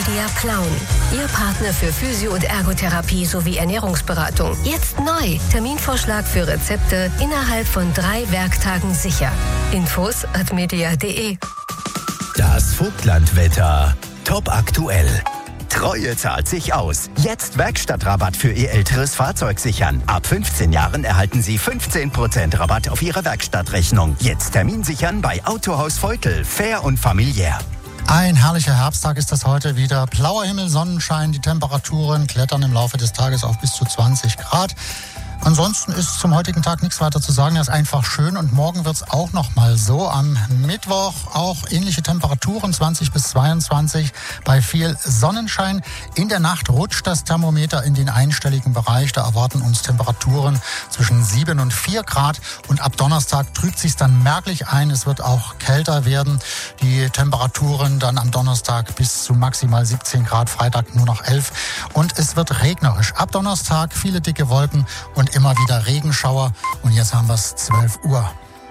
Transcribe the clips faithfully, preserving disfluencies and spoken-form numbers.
Media Plauen. Ihr Partner für Physio- und Ergotherapie sowie Ernährungsberatung. Jetzt neu. Terminvorschlag für Rezepte innerhalb von drei Werktagen sicher. Infos at media punkt de. Das Vogtlandwetter. Top aktuell. Treue zahlt sich aus. Jetzt Werkstattrabatt für Ihr älteres Fahrzeug sichern. Ab fünfzehn Jahren erhalten Sie fünfzehn Prozent Rabatt auf Ihre Werkstattrechnung. Jetzt Termin sichern bei Autohaus Veutel. Fair und familiär. Ein herrlicher Herbsttag ist das heute wieder. Blauer Himmel, Sonnenschein, die Temperaturen klettern im Laufe des Tages auf bis zu zwanzig Grad. Ansonsten ist zum heutigen Tag nichts weiter zu sagen. Er ist einfach schön und morgen wird es auch noch mal so. Am Mittwoch auch ähnliche Temperaturen, zwanzig bis zweiundzwanzig, bei viel Sonnenschein. In der Nacht rutscht das Thermometer in den einstelligen Bereich. Da erwarten uns Temperaturen zwischen sieben und vier Grad. Und ab Donnerstag trübt sich dann merklich ein. Es wird auch kälter werden. Die Temperaturen dann am Donnerstag bis zu maximal siebzehn Grad, Freitag nur noch elf. Und es wird regnerisch. Ab Donnerstag viele dicke Wolken und immer wieder Regenschauer. Und jetzt haben wir es zwölf Uhr.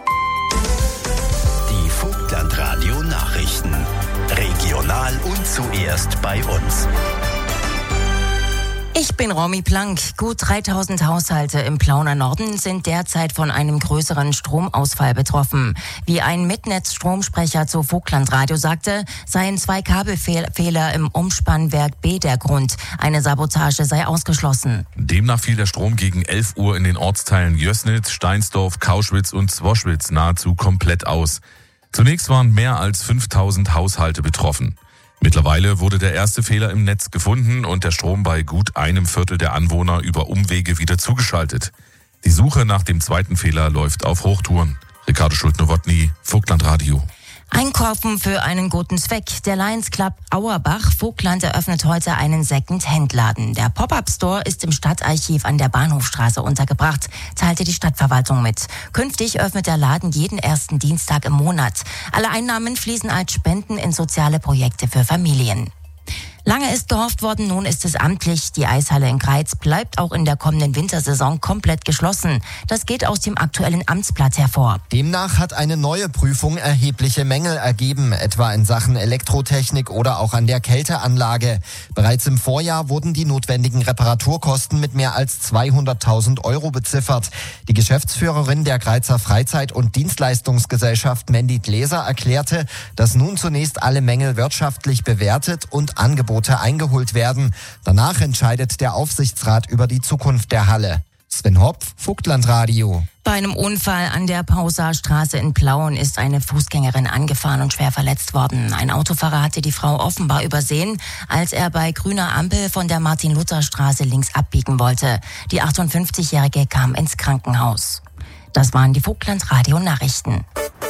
Die Vogtlandradio Nachrichten. Regional und zuerst bei uns. Ich bin Romy Plank. Gut dreitausend Haushalte im Plauner Norden sind derzeit von einem größeren Stromausfall betroffen. Wie ein Mitnetzstromsprecher zu Vogtlandradio sagte, seien zwei Kabelfehler im Umspannwerk B der Grund. Eine Sabotage sei ausgeschlossen. Demnach fiel der Strom gegen elf Uhr in den Ortsteilen Jößnitz, Steinsdorf, Kauschwitz und Zwoschwitz nahezu komplett aus. Zunächst waren mehr als fünftausend Haushalte betroffen. Mittlerweile wurde der erste Fehler im Netz gefunden und der Strom bei gut einem Viertel der Anwohner über Umwege wieder zugeschaltet. Die Suche nach dem zweiten Fehler läuft auf Hochtouren. Ricardo Schulte-Nowotny, Vogtlandradio. Einkaufen für einen guten Zweck. Der Lions Club Auerbach Vogtland eröffnet heute einen Second-Hand-Laden. Der Pop-Up-Store ist im Stadtarchiv an der Bahnhofstraße untergebracht, teilte die Stadtverwaltung mit. Künftig öffnet der Laden jeden ersten Dienstag im Monat. Alle Einnahmen fließen als Spenden in soziale Projekte für Familien. Lange ist gehofft worden, nun ist es amtlich. Die Eishalle in Greiz bleibt auch in der kommenden Wintersaison komplett geschlossen. Das geht aus dem aktuellen Amtsblatt hervor. Demnach hat eine neue Prüfung erhebliche Mängel ergeben, etwa in Sachen Elektrotechnik oder auch an der Kälteanlage. Bereits im Vorjahr wurden die notwendigen Reparaturkosten mit mehr als zweihunderttausend Euro beziffert. Die Geschäftsführerin der Greizer Freizeit- und Dienstleistungsgesellschaft Mendit Leser erklärte, dass nun zunächst alle Mängel wirtschaftlich bewertet und angeboten eingeholt werden. Danach entscheidet der Aufsichtsrat über die Zukunft der Halle. Sven Hopf, Vogtlandradio. Bei einem Unfall an der Pausarstraße in Plauen ist eine Fußgängerin angefahren und schwer verletzt worden. Ein Autofahrer hatte die Frau offenbar übersehen, als er bei grüner Ampel von der Martin-Luther-Straße links abbiegen wollte. Die achtundfünfzigjährige kam ins Krankenhaus. Das waren die Vogtlandradio-Nachrichten.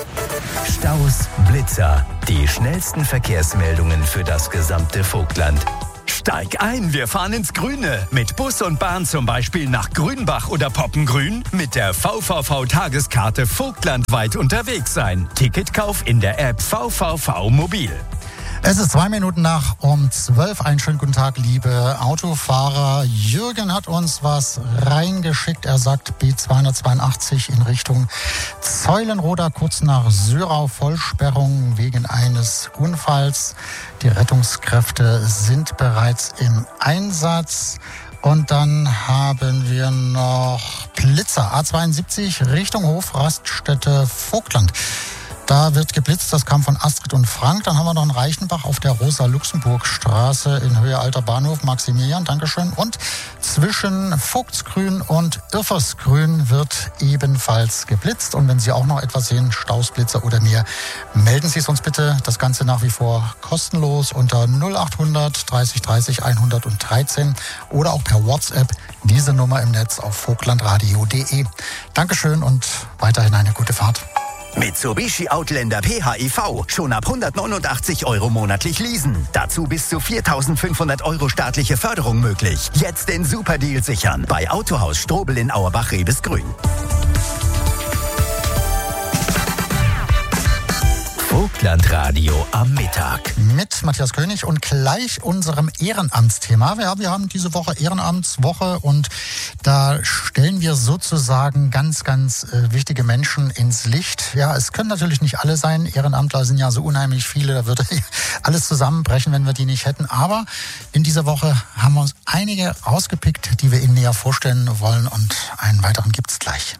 Staus, Blitzer, die schnellsten Verkehrsmeldungen für das gesamte Vogtland. Steig ein, wir fahren ins Grüne. Mit Bus und Bahn zum Beispiel nach Grünbach oder Poppengrün. Mit der V V V-Tageskarte vogtlandweit unterwegs sein. Ticketkauf in der App V V V Mobil. Es ist zwei Minuten nach um zwölf. Einen schönen guten Tag, liebe Autofahrer. Jürgen hat uns was reingeschickt. Er sagt B zweihundertzweiundachtzig in Richtung Zeulenroda, kurz nach Sörau, Vollsperrung wegen eines Unfalls. Die Rettungskräfte sind bereits im Einsatz. Und dann haben wir noch Blitzer, A zweiundsiebzig Richtung Hofraststätte Vogtland. Da wird geblitzt, das kam von Astrid und Frank. Dann haben wir noch einen Reichenbach auf der Rosa-Luxemburg-Straße in Höhe Alter Bahnhof. Maximilian, Dankeschön. Und zwischen Vogtsgrün und Irfersgrün wird ebenfalls geblitzt. Und wenn Sie auch noch etwas sehen, Stausblitzer oder mehr, melden Sie es uns bitte. Das Ganze nach wie vor kostenlos unter null achthundert dreißig dreißig hundertdreizehn oder auch per WhatsApp. Diese Nummer im Netz auf vogtlandradio punkt de. Dankeschön und weiterhin eine gute Fahrt. Mitsubishi Outlander P H E V. Schon ab hundertneunundachtzig Euro monatlich leasen. Dazu bis zu viertausendfünfhundert Euro staatliche Förderung möglich. Jetzt den Superdeal sichern. Bei Autohaus Strobel in Auerbach-Rebesgrün. Vogt Vogtlandradio am Mittag. Mit Matthias König und gleich unserem Ehrenamtsthema. Ja, wir haben diese Woche Ehrenamtswoche und da stellen wir sozusagen ganz, ganz äh, wichtige Menschen ins Licht. Ja, es können natürlich nicht alle sein. Ehrenamtler sind ja so unheimlich viele, da würde alles zusammenbrechen, wenn wir die nicht hätten. Aber in dieser Woche haben wir uns einige rausgepickt, die wir Ihnen näher vorstellen wollen und einen weiteren gibt's gleich.